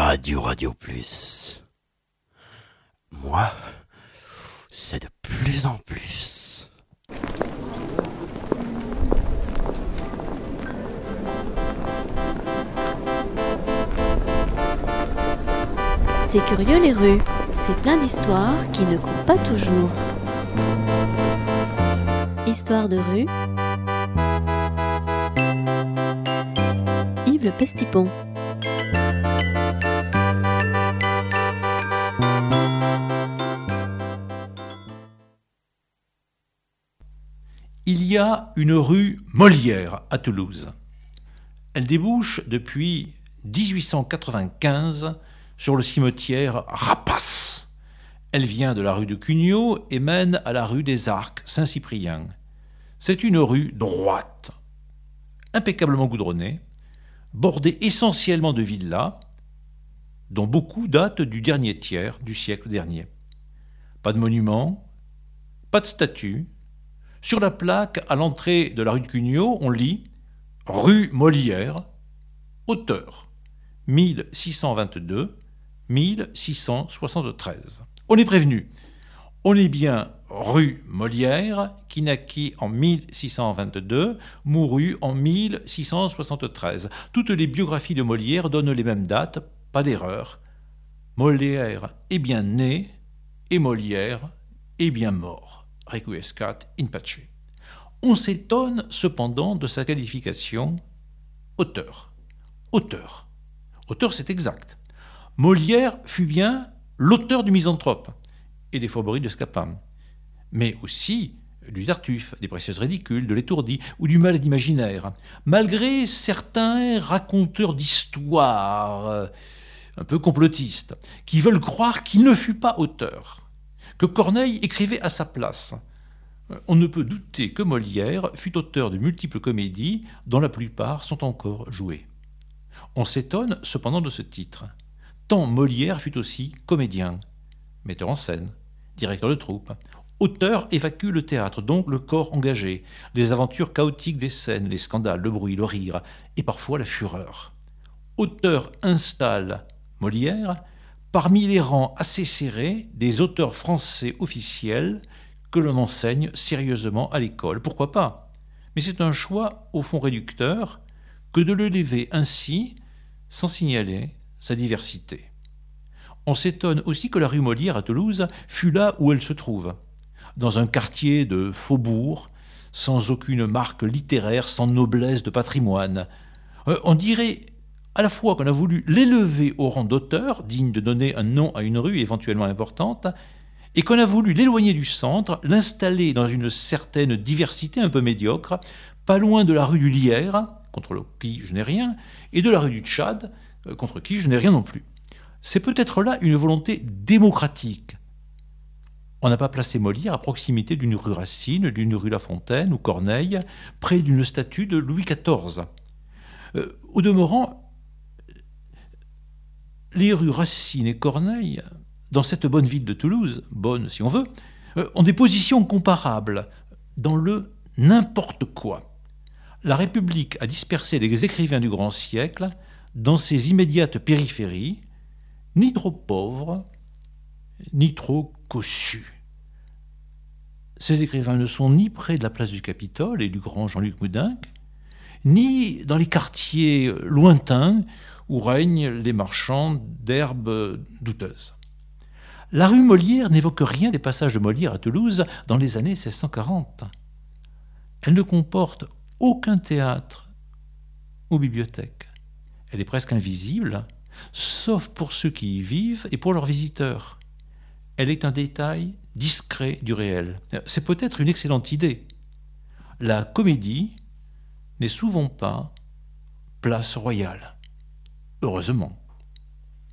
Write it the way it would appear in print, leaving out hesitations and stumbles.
Radio Plus. Moi, c'est de plus en plus. C'est curieux les rues, c'est plein d'histoires qui ne courent pas toujours. Histoire de rue, Yves Le Pestipon. Il y a une rue Molière à Toulouse. Elle débouche depuis 1895 sur le cimetière Rapace. Elle vient de la rue de Cugnot et mène à la rue des Arcs, Saint-Cyprien. C'est une rue droite, impeccablement goudronnée, bordée essentiellement de villas, dont beaucoup datent du dernier tiers du siècle dernier. Pas de monuments, pas de statues. Sur la plaque à l'entrée de la rue de Cugnot, on lit « Rue Molière, auteur, 1622-1673 ». On est prévenu, on est bien rue Molière, qui naquit en 1622, mourut en 1673. Toutes les biographies de Molière donnent les mêmes dates, pas d'erreur. Molière est bien né et Molière est bien mort. Requiescat in pace. On s'étonne cependant de sa qualification auteur. Auteur, c'est exact. Molière fut bien l'auteur du Misanthrope et des Fourberies de Scapin, mais aussi du Tartuffe, des Précieuses Ridicules, de l'Étourdi ou du Malade imaginaire, malgré certains raconteurs d'histoires un peu complotistes qui veulent croire qu'il ne fut pas auteur, que Corneille écrivait à sa place. On ne peut douter que Molière fut auteur de multiples comédies dont la plupart sont encore jouées. On s'étonne cependant de ce titre, tant Molière fut aussi comédien, metteur en scène, directeur de troupe. Auteur évacue le théâtre, donc le corps engagé, les aventures chaotiques des scènes, les scandales, le bruit, le rire et parfois la fureur. Auteur installe Molière parmi les rangs assez serrés des auteurs français officiels que l'on enseigne sérieusement à l'école. Pourquoi pas ? Mais c'est un choix au fond réducteur que de le lever ainsi sans signaler sa diversité. On s'étonne aussi que la rue Molière à Toulouse fût là où elle se trouve, dans un quartier de faubourg, sans aucune marque littéraire, sans noblesse de patrimoine. On dirait à la fois qu'on a voulu l'élever au rang d'auteur, digne de donner un nom à une rue éventuellement importante, et qu'on a voulu l'éloigner du centre, l'installer dans une certaine diversité un peu médiocre, pas loin de la rue du Lierre, contre qui je n'ai rien, et de la rue du Tchad, contre qui je n'ai rien non plus. C'est peut-être là une volonté démocratique. On n'a pas placé Molière à proximité d'une rue Racine, d'une rue La Fontaine ou Corneille, près d'une statue de Louis XIV. Au demeurant, les rues Racine et Corneille, dans cette bonne ville de Toulouse, bonne si on veut, ont des positions comparables dans le n'importe quoi. La République a dispersé les écrivains du grand siècle dans ses immédiates périphéries, ni trop pauvres, ni trop cossus. Ces écrivains ne sont ni près de la place du Capitole et du grand Jean-Luc Moudenc, ni dans les quartiers lointains où règnent les marchands d'herbes douteuses. La rue Molière n'évoque rien des passages de Molière à Toulouse dans les années 1640. Elle ne comporte aucun théâtre ou bibliothèque. Elle est presque invisible, sauf pour ceux qui y vivent et pour leurs visiteurs. Elle est un détail discret du réel. C'est peut-être une excellente idée. La comédie n'est souvent pas place royale. Heureusement.